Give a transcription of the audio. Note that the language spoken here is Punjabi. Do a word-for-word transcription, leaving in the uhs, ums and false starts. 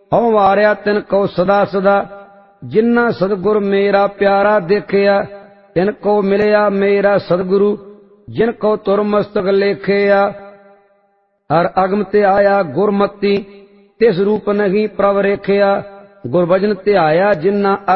ਹਉ ਵਾਰਿਆ ਤਿਨ ਕੋ ਸਦਾ ਸਦਾ, ਜਿਨ੍ਹਾਂ ਸਤਿਗੁਰ ਮੇਰਾ ਪਿਆਰਾ ਦੇਖਿਆ। ਤਿਨ ਕੋ ਮਿਲਿਆ ਮੇਰਾ ਸਤਿਗੁਰੂ, ਜਿਨ ਕੋ ਤੁਰ ਮਸਤਕ ਲੇਖਿਆ। ਹਰ ਅਗਮ ਤੇ ਆਇਆ ਗੁਰਮਤੀ, ਤਿਸ ਰੂਪ ਨਹੀਂ ਪ੍ਰਭ ਰੇਖਿਆ। ਗੁਰਬਚਨ ਧਿਆਇਆ ਜਿਨ੍ਹਾਂ